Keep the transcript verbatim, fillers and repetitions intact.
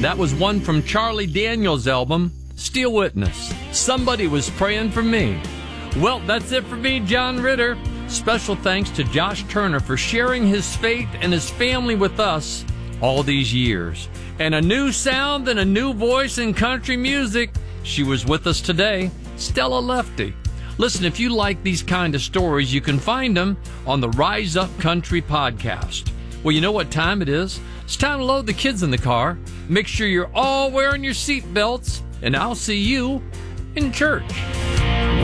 that was one from Charlie Daniels' album, Steel Witness. Somebody was praying for me. Well, that's it for me, John Ritter. Special thanks to Josh Turner for sharing his faith and his family with us all these years. And a new sound and a new voice in country music. She was with us today, Stella Lefty. Listen, if you like these kind of stories, you can find them on the Rise Up Country podcast. Well, you know what time it is? It's time to load the kids in the car. Make sure you're all wearing your seat belts, and I'll see you in church.